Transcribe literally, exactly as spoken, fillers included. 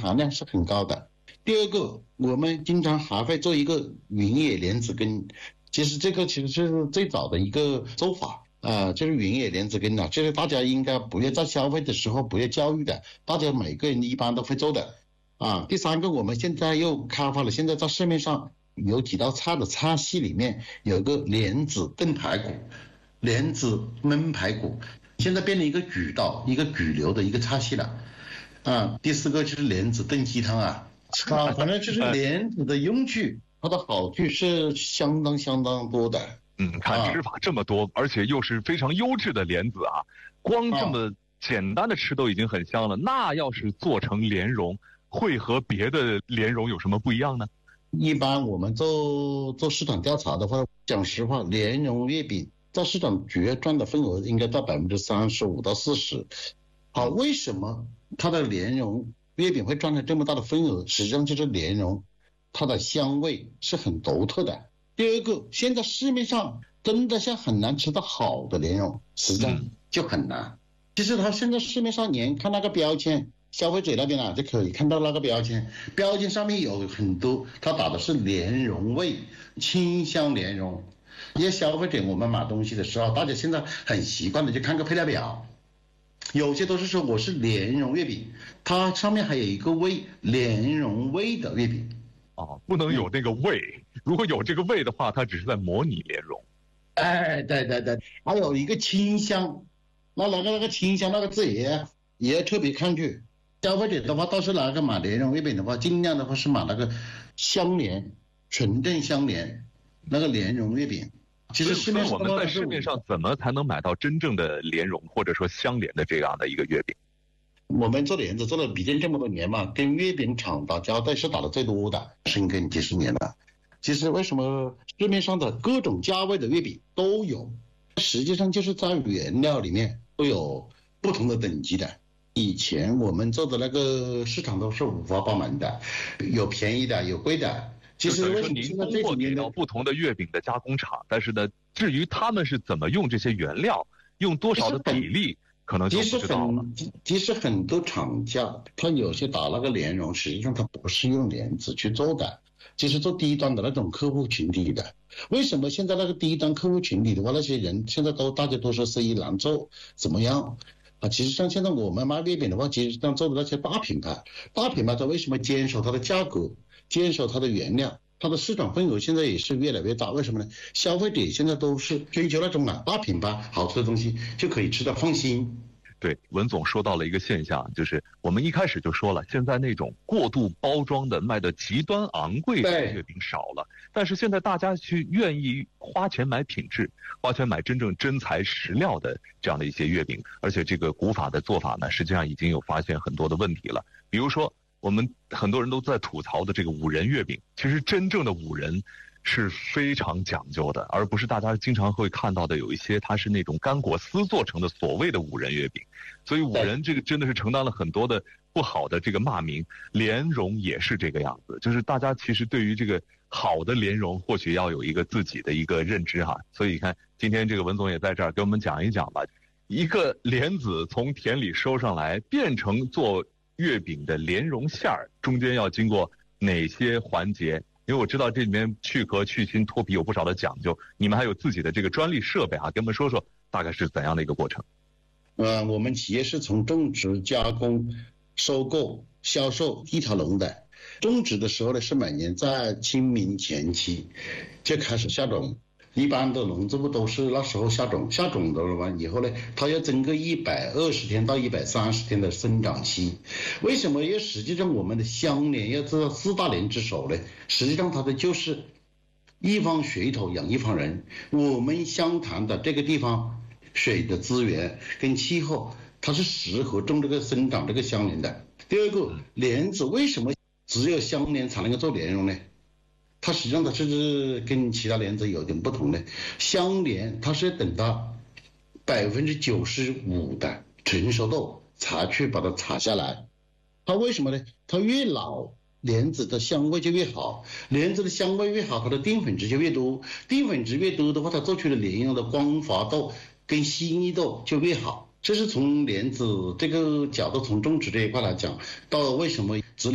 含量是很高的。第二个，我们经常还会做一个云野莲子羹，其实这个其实是最早的一个做法。啊、呃，就是云野莲子羹啊，就是大家应该不要在消费的时候不要教育的，大家每个人一般都会做的啊。第三个，我们现在又开发了，现在在市面上有几道菜的菜系里面有个莲子炖排骨、莲子焖排骨，现在变成一个主导、一个主流的一个菜系了啊。第四个就是莲子炖鸡汤啊，啊，反正就是莲子的用处，它的好处是相当相当多的。 嗯，看吃法这么多，啊、而且又是非常优质的莲子啊，光这么简单的吃都已经很香了。啊、那要是做成莲蓉，会和别的莲蓉有什么不一样呢？ 一般我们做做市场调查的话，讲实话，莲蓉月饼在市场主要占的份额应该到百分之三十五到四十。好，为什么它的莲蓉月饼会占了这么大的份额？实际上就是莲蓉它的香味是很独特的。第二个，现在市面上真的像很难吃到好的莲蓉，实际上就很难。嗯、其实它现在市面上连看那个标签，消费者那边啊就可以看到那个标签，标签上面有很多，它打的是莲蓉味、清香莲蓉。一些消费者我们买东西的时候，大家现在很习惯的就看个配料表，有些都是说我是莲蓉月饼，它上面还有一个味，莲蓉味的月饼。 哦，不能有那个味、嗯，如果有这个味的话，它只是在模拟莲蓉。 哎，对对对，还有一个清香，那那个那个清香那个字也也特别看去。消费者的话，倒是那个买莲蓉月饼的话，尽量的话是买那个香莲、纯正香莲那个莲蓉月饼。其实市面上我们在市面上怎么才能买到真正的莲蓉或者说香莲的这样的一个月饼？ 我们做莲子做了毕竟这么多年嘛，跟月饼厂打交道是打的最多的，深耕几十年了。其实为什么市面上的各种价位的月饼都有，实际上就是在原料里面都有不同的等级的。以前我们做的那个市场都是五花八门的，有便宜的，有贵的。其实为什么您通过给到不同的月饼的加工厂，但是呢，至于他们是怎么用这些原料，用多少的比例，可能就不知道了。 其实很多厂家，他有些打那个莲蓉，实际上他不是用莲子去做的，就是做低端的那种客户群体的。为什么现在那个低端客户群体的话，那些人现在都大家都说生意难做，怎么样啊？其实像现在我们卖月饼的话，其实像做的那些大品牌，大品牌它为什么坚守它的价格，坚守它的原料？它的市场份额现在也是越来越大，为什么呢？消费者现在都是追求那种啊大品牌好吃的东西，就可以吃得放心。 对，文总说到了一个现象，就是我们一开始就说了，现在那种过度包装的卖的极端昂贵的月饼少了，但是现在大家去愿意花钱买品质，花钱买真正真材实料的这样的一些月饼，而且这个古法的做法呢，实际上已经有发现很多的问题了，比如说我们很多人都在吐槽的这个五仁月饼，其实真正的五仁是非常讲究的，而不是大家经常会看到的有一些它是那种干果丝做成的所谓的五仁月饼，所以五仁这个真的是承担了很多的不好的这个骂名。莲蓉也是这个样子，就是大家其实对于这个好的莲蓉或许要有一个自己的一个认知哈。所以你看今天这个文总也在这儿给我们讲一讲吧，一个莲子从田里收上来变成做月饼的莲蓉馅儿，中间要经过哪些环节？因为我知道这里面去壳、去芯、脱皮有不少的讲究，你们还有自己的这个专利设备啊，给我们说说大概是怎样的一个过程？ 呃，我们企业是从种植、加工、收购、销售一条龙的。种植的时候呢，是每年在清明前期就开始下种。一般的农作物都是那时候下种，下种的完以后呢，它要经过一百二十天到一百三十天的生长期。为什么？因为实际上我们的香莲要做到四大莲之首呢，实际上它的就是一方水土养一方人。我们湘潭的这个地方水的资源跟气候，它是适合种这个生长这个香莲的。第二个，莲子为什么只有香莲才能够做莲蓉呢？它实际上它是跟其他莲子有点不同的，香莲它是等到百分之九十五的成熟度才去把它采下来。它为什么呢？它越老莲子的香味就越好，莲子的香味越好，它的淀粉质就越多，淀粉质越多的话，它做出的莲蓉的光滑度跟细腻度就越好。这是从莲子这个角度，从种植这一块来讲，到为什么